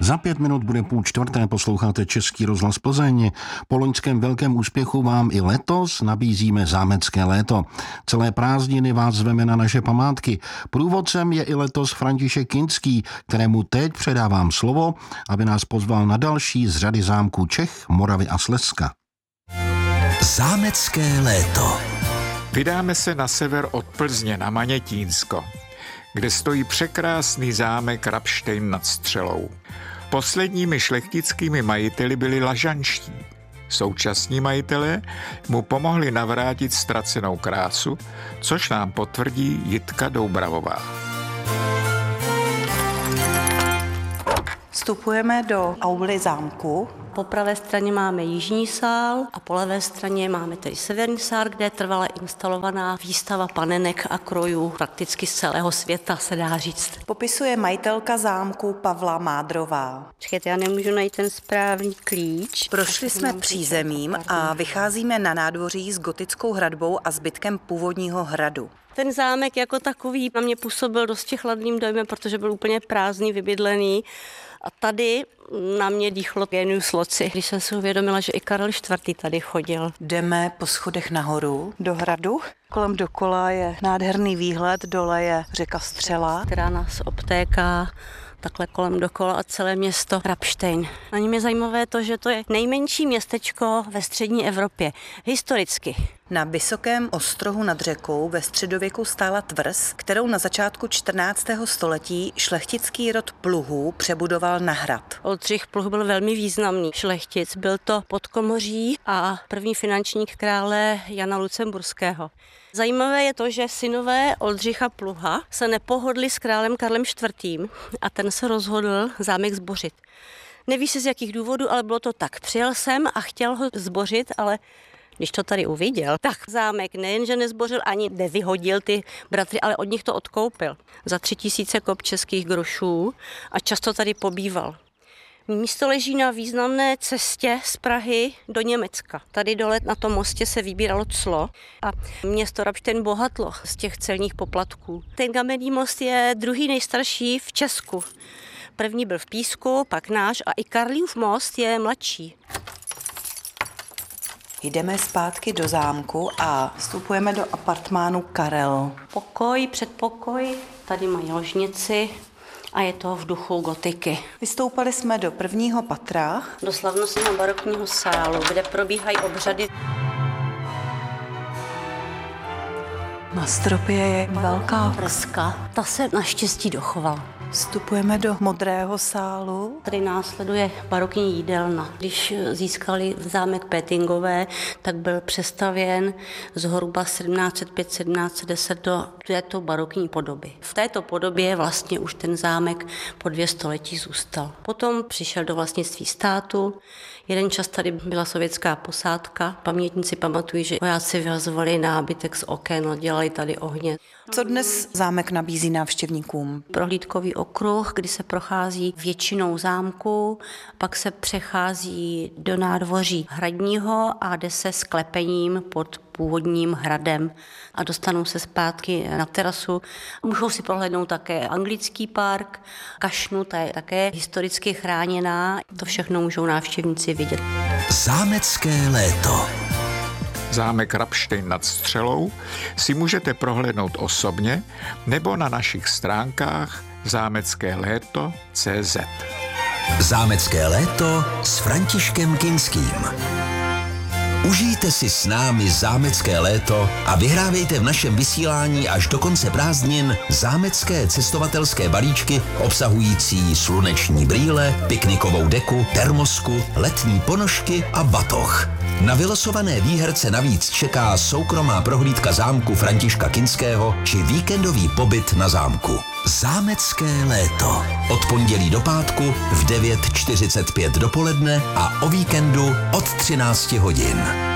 Za 5 minut bude 3:30, posloucháte Český rozhlas Plzeň. Po loňském velkém úspěchu vám i letos nabízíme zámecké léto. Celé prázdniny vás zveme na naše památky. Průvodcem je i letos František Kinský, kterému teď předávám slovo, aby nás pozval na další z řady zámků Čech, Moravy a Slezska. Zámecké léto. Vydáme se na sever od Plzně na Manětínsko, kde stojí překrásný zámek Rabštejn nad Střelou. Posledními šlechtickými majiteli byli lažanští. Současní majitelé mu pomohli navrátit ztracenou krásu, což nám potvrdí Jitka Doubravová. Vstupujeme do auly zámku. Po pravé straně máme jižní sál a po levé straně máme tedy severní sál, kde trvala instalovaná výstava panenek a krojů prakticky z celého světa, se dá říct. Popisuje majitelka zámku Pavla Mádrová. Počkejte, já nemůžu najít ten správný klíč. Prošli jsme přízemím a vycházíme na nádvoří s gotickou hradbou a zbytkem původního hradu. Ten zámek jako takový na mě působil dosti chladným dojmem, protože byl úplně prázdný, vybydlený. A tady na mě dýchlo Genius loci, když jsem si uvědomila, že i Karel IV. Tady chodil. Jdeme po schodech nahoru do hradu. Kolem dokola je nádherný výhled, dole je řeka Střela, která nás obtéká takhle kolem dokola a celé město Rabštejn. Na něm je zajímavé to, že to je nejmenší městečko ve střední Evropě. Historicky. Na vysokém ostrohu nad řekou ve středověku stála tvrz, kterou na začátku 14. století šlechtický rod Pluhů přebudoval na hrad. Oldřich Pluh byl velmi významný šlechtic. Byl to podkomoří a první finančník krále Jana Lucemburského. Zajímavé je to, že synové Oldřicha Pluha se nepohodli s králem Karlem IV. A ten se rozhodl zámek zbořit. Neví se z jakých důvodů, ale bylo to tak. Přijel jsem a chtěl ho zbořit, ale když to tady uviděl, tak zámek nejenže nezbořil, ani nevyhodil ty bratry, ale od nich to odkoupil za 3000 kop českých grošů a často tady pobýval. Místo leží na významné cestě z Prahy do Německa. Tady dole na tom mostě se vybíralo clo a město Rabštejn bohatlo z těch celních poplatků. Ten kamenný most je druhý nejstarší v Česku. První byl v Písku, pak náš a i Karlův most je mladší. Jdeme zpátky do zámku a vstupujeme do apartmánu Karel. Pokoj, předpokoj, tady mají ložnici a je to v duchu gotiky. Vystoupali jsme do prvního patra. Do slavnostního barokního sálu, kde probíhají obřady. Na stropě je velká freska. Ta se naštěstí dochovala. Vstupujeme do modrého sálu. Tady následuje barokní jídelna. Když získali zámek Pétingové, tak byl přestavěn zhruba 1705-1710 do této barokní podoby. V této podobě vlastně už ten zámek po 2 století zůstal. Potom přišel do vlastnictví státu. Jeden čas tady byla sovětská posádka. Pamětníci pamatují, že vojáci vyhazovali nábytek z oken a dělali tady ohně. Co dnes zámek nabízí návštěvníkům? Prohlídkový okruh, kdy se prochází většinou zámku, pak se přechází do nádvoří hradního a jde se sklepením pod původním hradem a dostanou se zpátky na terasu. Můžou si prohlédnout také anglický park, kašnu, ta je také historicky chráněná. To všechno můžou návštěvníci vidět. Zámecké léto. Zámek Rabštejn nad Střelou si můžete prohlédnout osobně nebo na našich stránkách zámeckéléto.cz. Zámecké léto s Františkem Kinským. Užijte si s námi zámecké léto a vyhrávejte v našem vysílání až do konce prázdnin zámecké cestovatelské balíčky obsahující sluneční brýle, piknikovou deku, termosku, letní ponožky a batoh. Na vylosované výherce navíc čeká soukromá prohlídka zámku Františka Kinského či víkendový pobyt na zámku. Zámecké léto. Od pondělí do pátku v 9:45 dopoledne a o víkendu od 13 hodin.